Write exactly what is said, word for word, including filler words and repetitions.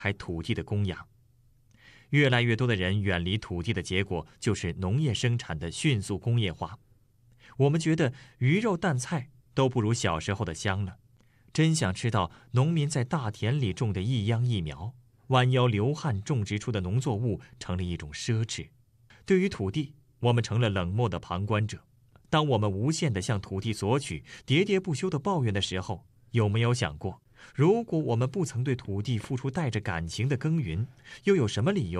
还土地的供养。越来越多的人远离土地的结果，就是农业生产的迅速工业化。我们觉得鱼肉蛋菜都不如小时候的香了，真想吃到农民在大田里种的一秧一苗，弯腰流汗种植出的农作物成了一种奢侈。对于土地，我们成了冷漠的旁观者。当我们无限地向土地索取，喋喋不休地抱怨的时候，有没有想过，如果我们不曾对土地付出带着感情的耕耘，又有什么理由